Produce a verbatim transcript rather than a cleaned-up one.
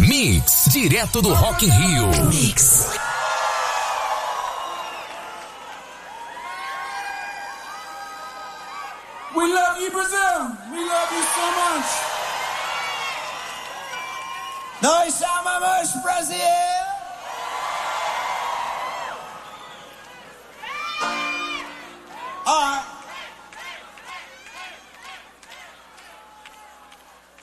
Mix, direto do Rock in Rio. Mix. We love you, Brazil. We love you so much. Nós amamos Brasil.